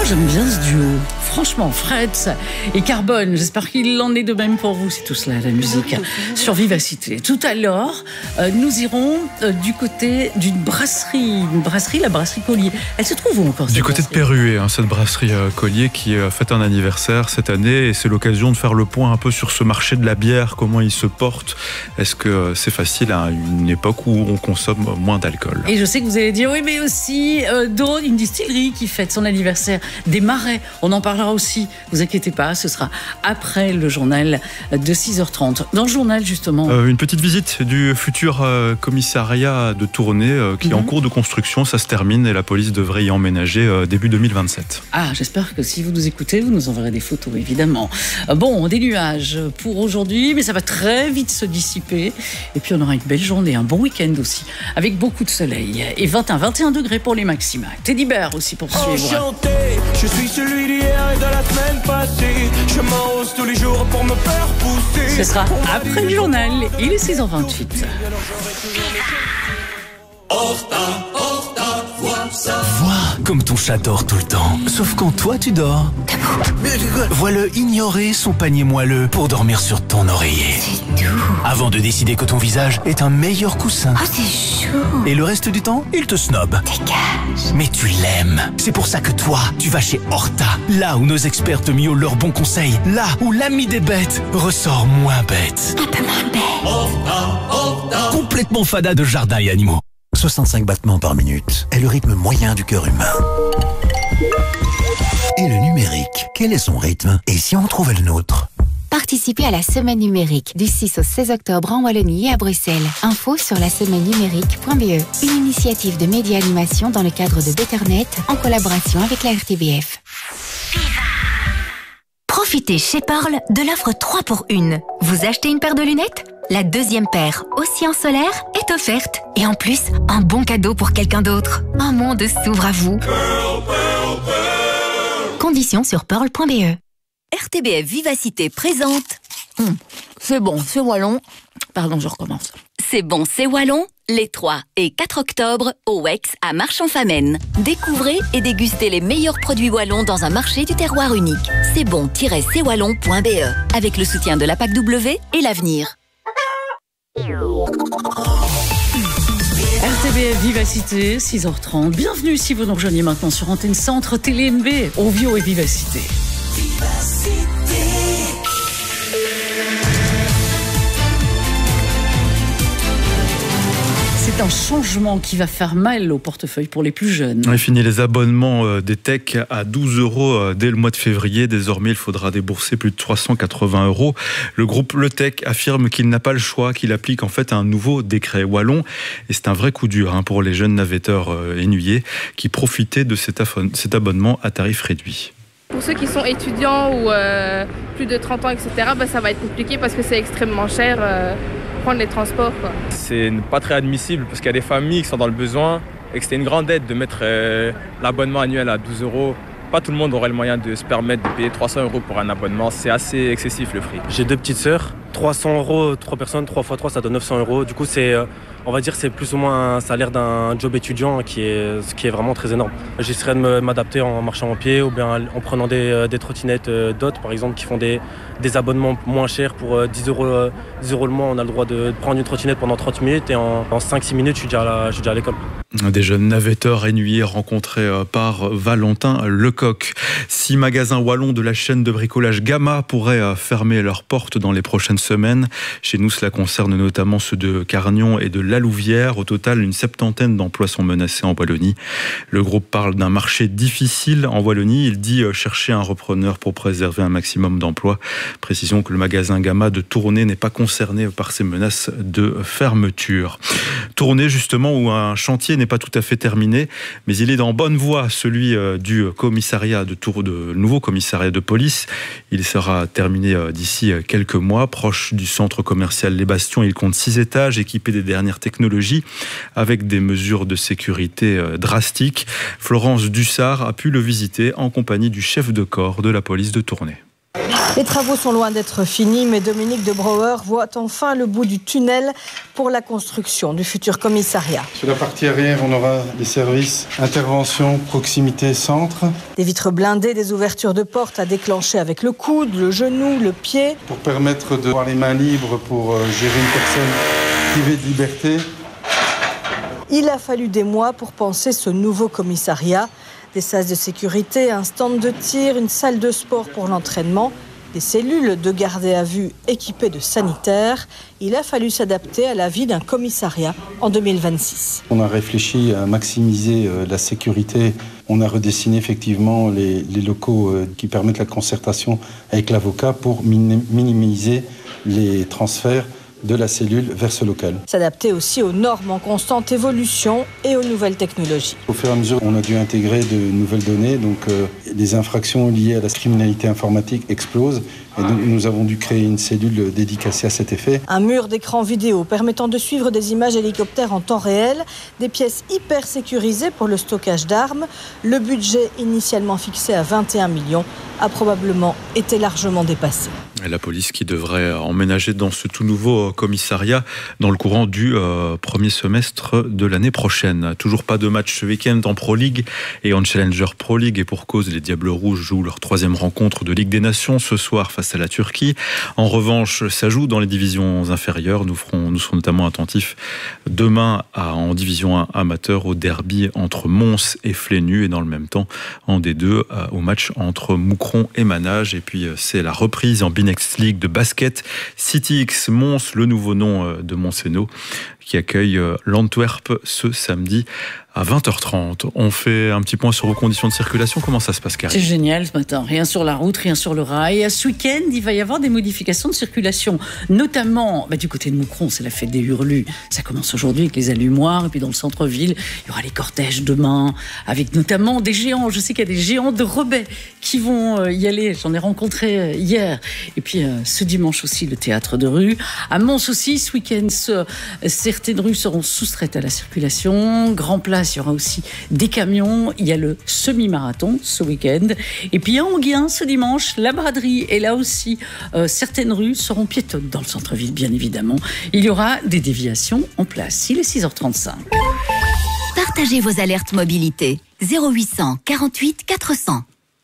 J'aime bien ce duo. Franchement, Fred et Carbone, j'espère qu'il en est de même pour vous. C'est tout cela, la musique sur Vivacité. Tout à l'heure, nous irons du côté d'une brasserie. La brasserie Collier. Elle se trouve où encore? Du côté de Pérué, cette brasserie Collier qui fête un anniversaire cette année. Et c'est l'occasion de faire le point un peu sur ce marché de la bière, comment il se porte. Est-ce que c'est facile à une époque où on consomme moins d'alcool? Et je sais que vous allez dire, oui, mais aussi Dawn, une distillerie qui fête son anniversaire. Des Marais, on en parlera aussi, vous inquiétez pas, ce sera après le journal de 6h30. Dans le journal, justement... une petite visite du futur commissariat de Tournai qui est en cours de construction, ça se termine et la police devrait y emménager début 2027. Ah, j'espère que si vous nous écoutez, vous nous enverrez des photos, évidemment. Bon, des nuages pour aujourd'hui, mais ça va très vite se dissiper. Et puis on aura une belle journée, un bon week-end aussi, avec beaucoup de soleil. Et 21 degrés pour les maxima. Teddy Bear aussi pour suivre. Enchanté, je suis celui d'hier et de la semaine passée. Je m'arrose tous les jours pour me faire pousser. Ce sera après le journal, il est 6h28. Vois comme ton chat dort tout le temps, sauf quand toi tu dors. Vois-le ignorer son panier moelleux pour dormir sur ton oreiller. C'est doux. Avant de décider que ton visage est un meilleur coussin. Oh, c'est chaud. Et le reste du temps, il te snob. Dégage. Mais tu l'aimes. C'est pour ça que toi, tu vas chez Horta. Là où nos experts te miaulent leurs bons conseils. Là où l'ami des bêtes ressort moins bête. Un peu moins bête. Complètement fada de jardin et animaux. 65 battements par minute est le rythme moyen du cœur humain. Et le numérique, quel est son rythme? Et si on trouvait le nôtre? Participez à la semaine numérique du 6 au 16 octobre en Wallonie et à Bruxelles. Info sur la semaine numérique.be. Une initiative de média animation dans le cadre de Betternet en collaboration avec la RTBF. Profitez chez Pearl de l'offre 3 pour 1. Vous achetez une paire de lunettes? La deuxième paire, aussi en solaire, est offerte. Et en plus, un bon cadeau pour quelqu'un d'autre. Un monde s'ouvre à vous. Conditions sur pearl.be. RTBF Vivacité présente. C'est bon, c'est wallon. Pardon, je recommence. C'est bon, c'est wallon. Les 3 et 4 octobre au WEX à Marchand-Famenne. Découvrez et dégustez les meilleurs produits wallons dans un marché du terroir unique. C'est bon-cwallon.be avec le soutien de la PAC W et l'Avenir. RTBF Vivacité, 6h30. Bienvenue si vous nous rejoignez maintenant sur Antenne Centre TéléMB, Ovio et Vivacité. C'est un changement qui va faire mal au portefeuille pour les plus jeunes. Il finit les abonnements des techs à 12 € dès le mois de février. Désormais, il faudra débourser plus de 380 €. Le groupe Le Tech affirme qu'il n'a pas le choix, qu'il applique en fait un nouveau décret wallon. Et c'est un vrai coup dur pour les jeunes navetteurs ennuyés qui profitaient de cet abonnement à tarif réduit. Pour ceux qui sont étudiants ou plus de 30 ans, etc., ça va être compliqué parce que c'est extrêmement cher. Prendre les transports, quoi. C'est pas très admissible parce qu'il y a des familles qui sont dans le besoin et que c'était une grande aide de mettre l'abonnement annuel à 12 €. Pas tout le monde aurait le moyen de se permettre de payer 300 € pour un abonnement. C'est assez excessif le prix. J'ai 2 petites sœurs, 300 €, 3 personnes, 3 x 3 ça donne 900 €. Du coup on va dire c'est plus ou moins un salaire d'un job étudiant ce qui est vraiment très énorme. J'essaierai de m'adapter en marchant en pied ou bien en prenant des trottinettes d'autres par exemple qui font des abonnements moins chers pour 10 € le mois. On a le droit de prendre une trottinette pendant 30 minutes et en 5-6 minutes je suis déjà à l'école. Des jeunes navetteurs ennuyés rencontrés par Valentin Lecoq. 6 magasins wallons de la chaîne de bricolage Gamma pourraient fermer leurs portes dans les prochaines semaines. Chez nous, cela concerne notamment ceux de Carnion et de La Louvière. Au total, une 70aine d'emplois sont menacés en Wallonie. Le groupe parle d'un marché difficile en Wallonie. Il dit chercher un repreneur pour préserver un maximum d'emplois. Précisons que le magasin Gamma de Tournai n'est pas concerné par ces menaces de fermeture. Tournai, justement, où un chantier n'est pas tout à fait terminé, mais il est en bonne voie, celui du commissariat de nouveau commissariat de police. Il sera terminé d'ici quelques mois, proche du centre commercial Les Bastions. Il compte 6 étages, équipé des dernières technologies, avec des mesures de sécurité drastiques. Florence Dussard a pu le visiter en compagnie du chef de corps de la police de Tournai. Les travaux sont loin d'être finis, mais Dominique de Brouwer voit enfin le bout du tunnel pour la construction du futur commissariat. Sur la partie arrière, on aura des services intervention, proximité, centre. Des vitres blindées, des ouvertures de portes à déclencher avec le coude, le genou, le pied. Pour permettre d'avoir les mains libres pour gérer une personne privée de liberté. Il a fallu des mois pour penser ce nouveau commissariat. Des sas de sécurité, un stand de tir, une salle de sport pour l'entraînement, des cellules de garde à vue équipées de sanitaires. Il a fallu s'adapter à la vie d'un commissariat en 2026. On a réfléchi à maximiser la sécurité. On a redessiné effectivement les locaux qui permettent la concertation avec l'avocat pour minimiser les transferts de la cellule vers ce local. S'adapter aussi aux normes en constante évolution et aux nouvelles technologies. Au fur et à mesure, on a dû intégrer de nouvelles données, donc les infractions liées à la criminalité informatique explosent. Et donc, nous avons dû créer une cellule dédicacée à cet effet. Un mur d'écran vidéo permettant de suivre des images hélicoptères en temps réel, des pièces hyper sécurisées pour le stockage d'armes. Le budget initialement fixé à 21 millions a probablement été largement dépassé. Et la police qui devrait emménager dans ce tout nouveau commissariat dans le courant du premier semestre de l'année prochaine. Toujours pas de match ce week-end en Pro League et en Challenger Pro League, et pour cause, les Diables Rouges jouent leur 3e rencontre de Ligue des Nations ce soir face à la Turquie. En revanche, ça joue dans les divisions inférieures. Nous serons notamment attentifs demain en division 1 amateur au derby entre Mons et Flénu, et dans le même temps en D2 au match entre Moucron et Manage. Et puis c'est la reprise en Binex League de basket. City X Mons, le nouveau nom de Monséno, qui accueille l'Antwerp ce samedi à 20h30. On fait un petit point sur vos conditions de circulation. Comment ça se passe, Karine ? C'est génial ce matin. Rien sur la route, rien sur le rail. Ce week-end, il va y avoir des modifications de circulation, notamment du côté de Moucron, c'est la fête des Hurlus. Ça commence aujourd'hui avec les allumoirs, et puis dans le centre-ville, il y aura les cortèges demain, avec notamment des géants. Je sais qu'il y a des géants de Rebais qui vont y aller. J'en ai rencontré hier. Et puis ce dimanche aussi, le théâtre de rue. À Mons aussi, ce week-end, certaines rues seront soustraites à la circulation. Grand Place, il y aura aussi des camions. Il y a le semi-marathon ce week-end. Et puis à Enghien, ce dimanche, la braderie. Et là aussi, certaines rues seront piétonnes dans le centre-ville, bien évidemment. Il y aura des déviations en place. Il est 6h35. Partagez vos alertes mobilité. 0800 48 400.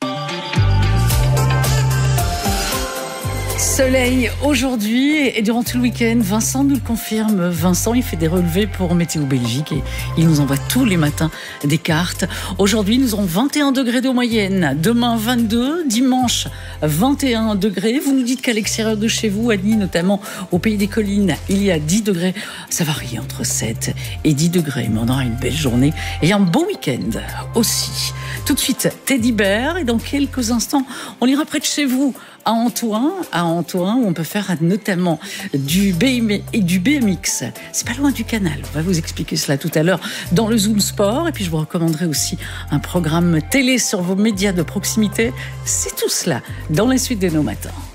Soleil aujourd'hui et durant tout le week-end. Vincent nous le confirme. Vincent, il fait des relevés pour Météo Belgique et il nous envoie tous les matins des cartes. Aujourd'hui, nous aurons 21 degrés de moyenne. Demain, 22. Dimanche, 21 degrés. Vous nous dites qu'à l'extérieur de chez vous, Annie, notamment au Pays des Collines, il y a 10 degrés. Ça varie entre 7 et 10 degrés. Mais on aura une belle journée et un bon week-end aussi. Tout de suite, Teddy Bear. Et dans quelques instants, on ira près de chez vous. À Antoine, où on peut faire notamment du BMX. C'est pas loin du canal. On va vous expliquer cela tout à l'heure dans le Zoom Sport. Et puis je vous recommanderai aussi un programme télé sur vos médias de proximité. C'est tout cela dans la suite de nos matins.